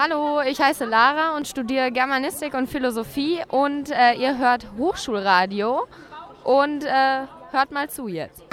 Hallo, ich heiße Lara und studiere Germanistik und Philosophie und ihr hört Hochschulradio und hört mal zu jetzt.